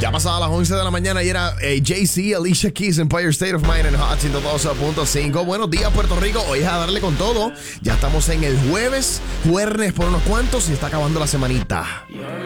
Ya pasaba las 11 de la mañana y era Jay-Z, Alicia Keys, Empire State of Mind en Hot 102.5. Buenos días, Puerto Rico. Hoy es a darle con todo. Ya estamos en el jueves por unos cuantos y está acabando la semanita.